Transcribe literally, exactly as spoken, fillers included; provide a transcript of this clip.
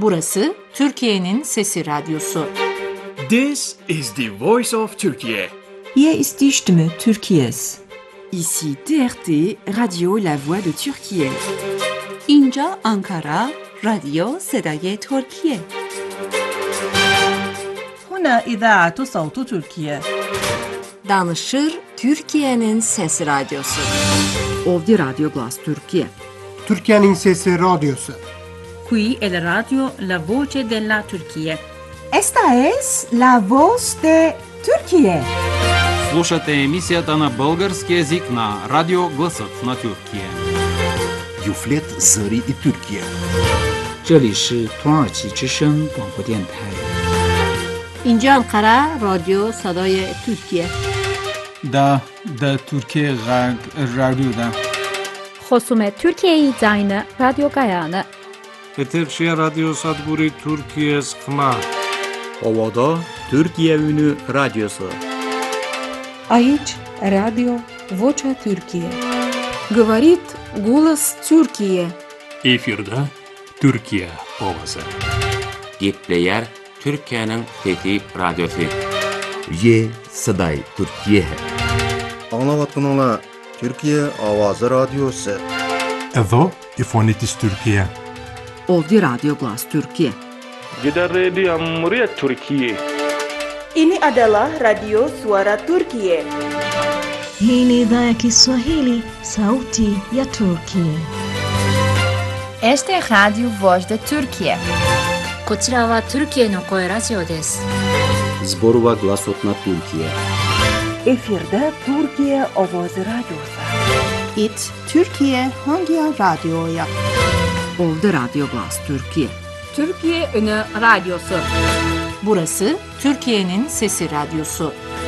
Burası Türkiye'nin Sesi Radyosu. This is the voice of Turkey. Hier ist die Stimme Türkiye's. Ici T R T, Radio La Voix de Türkiye. اینجا آنکارا، رادیو صدای ترکیه. هنا إذاعة صوت تركيا. Danışır Türkiye'nin Sesi Radyosu. Ovdje Radio Glas Türkiye. Türkiye'nin Sesi Radyosu. Qui è la radio La Voce della Turchia. Esta es la voz de Türkiye. Слушате емисията на български език на Радио Гласът на Türkiye. Юфлет Зари и Türkiye. 这里是土耳其之声广播电台。 اینجا آنکارا، رادیو صدای ترکیه. دا دا Türkiye Radyo'da. خصوم Türkiye Zayını Radyo Gayane. Eterşehir Radyo Sadguri Türkiye Skma. Ovada Türkiye Ünü Radyosu. Aici Radio Vocea Türkiye. Говорит голос Türkiye. Efirde Türkiye ovası. Gepleyer Türkiye'nin Fethi Radyosu. Ye Saday Türkiye. Anlavatkanlar Türkiye Avazı Radyosu. Edo İfonitis Türkiye. Ovdje Radio Glas Türkiye. Gider Radio Cumhuriyet Türkiye. Ini adalah Radio Suara Turkiye. Hii ni idhaa ya Kiswahili, Sauti ya Turkiye. Este es Radio Voz de Turkiye. こちらはトルキエの声ラジオです。 Zborova Glasot na Türkiye. Efirde Türkiye Ovoz Radyosu. İt Türkiye hangi radyoya? Ovdje Radio Glas Türkiye. Türkiye Ünü Radyosu. Burası Türkiye'nin Sesi Radyosu.